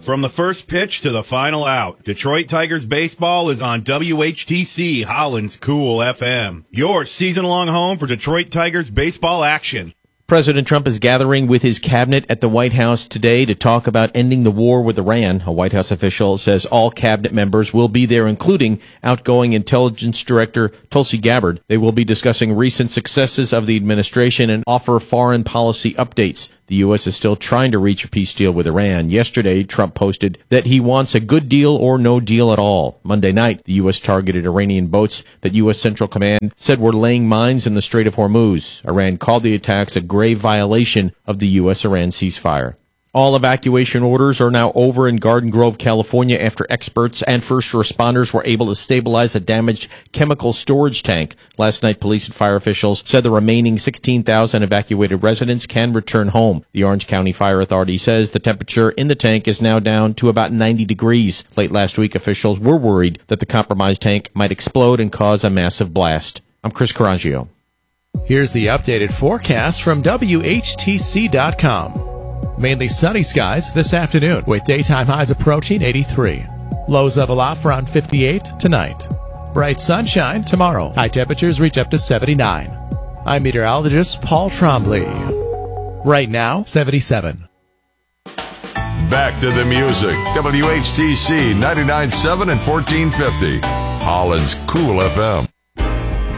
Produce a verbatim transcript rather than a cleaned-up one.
From the first pitch to the final out, Detroit Tigers baseball is on W H T C Holland's Cool F M. Your season-long home for Detroit Tigers baseball action. President Trump is gathering with his cabinet at the White House today to talk about ending the war with Iran. A White House official says all cabinet members will be there, including outgoing intelligence director Tulsi Gabbard. They will be discussing recent successes of the administration and offer foreign policy updates. The U S is still trying to reach a peace deal with Iran. Yesterday, Trump posted that he wants a good deal or no deal at all. Monday night, the U S targeted Iranian boats that U S Central Command said were laying mines in the Strait of Hormuz. Iran called the attacks a grave violation of the U S Iran ceasefire. All evacuation orders are now over in Garden Grove, California, after experts and first responders were able to stabilize a damaged chemical storage tank. Last night, police and fire officials said the remaining sixteen thousand evacuated residents can return home. The Orange County Fire Authority says the temperature in the tank is now down to about ninety degrees. Late last week, officials were worried that the compromised tank might explode and cause a massive blast. I'm Chris Carangio. Here's the updated forecast from W H T C dot com. Mainly sunny skies this afternoon with daytime highs approaching eighty-three. Lows level off around fifty-eight tonight. Bright sunshine tomorrow. High temperatures reach up to seventy-nine. I'm meteorologist Paul Trombley. Right now, seventy-seven. Back to the music. W H T C ninety-nine point seven and fourteen fifty. Holland's Cool F M.